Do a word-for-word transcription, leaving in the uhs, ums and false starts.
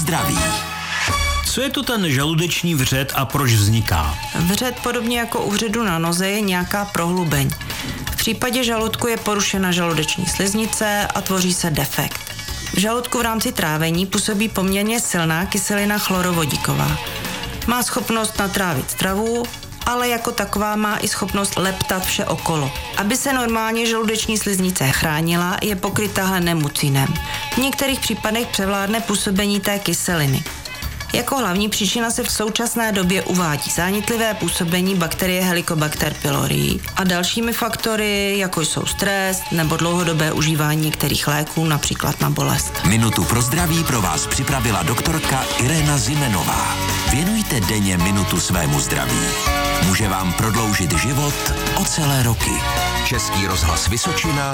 zdraví. Co je to ten žaludeční vřed a proč vzniká? Vřed, podobně jako u vředu na noze, je nějaká prohlubeň. V případě žaludku je porušena žaludeční sliznice a tvoří se defekt. V žaludku v rámci trávení působí poměrně silná kyselina chlorovodíková. Má schopnost natrávit stravu, ale jako taková má i schopnost leptat vše okolo. Aby se normálně žaludeční sliznice chránila, je pokryta hlenem mucinem. V některých případech převládne působení té kyseliny. Jako hlavní příčina se v současné době uvádí zánětlivé působení bakterie Helicobacter pylori a dalšími faktory, jako jsou stres nebo dlouhodobé užívání některých léků, například na bolest. Minutu pro zdraví pro vás připravila doktorka Irena Zimenová. Věnujte denně minutu svému zdraví. Může vám prodloužit život o celé roky. Český rozhlas Vysočina